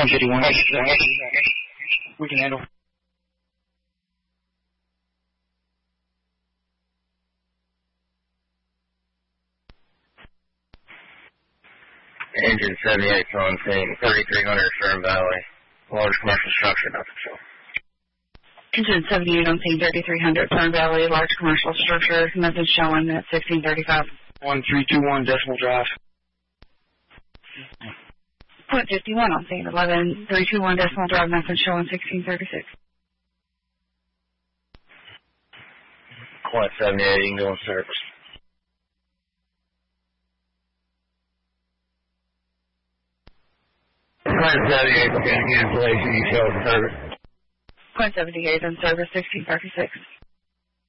151. We can handle. Engine 78 on scene, 3300 Stern Valley. Large commercial structure, nothing show. Engine 78 on scene, 3300 Stern Valley. Large commercial structure, nothing showing at 1635. 1321 Decimal Drive. Point 51 on scene, 11321 Decimal Drive, nothing showing 1636. Point 78, you can go in service. Point 78, cancellation, you show service. Point 78 in service, 1636.